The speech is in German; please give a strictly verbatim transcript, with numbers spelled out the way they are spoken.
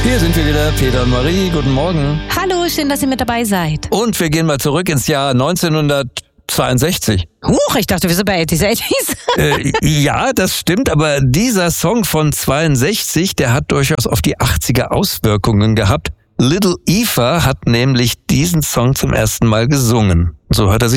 Hier sind wir wieder, Peter und Marie. Guten Morgen. Hallo, schön, dass ihr mit dabei seid. Und wir gehen mal zurück ins Jahr neunzehnhundertzweiundsechzig. Huch, ich dachte, wir sind bei Eighties Eighties. äh, ja, das stimmt, aber dieser Song von zweiundsechzig, der hat durchaus auf die achtziger Auswirkungen gehabt. Little Eva hat nämlich diesen Song zum ersten Mal gesungen. So hat er sich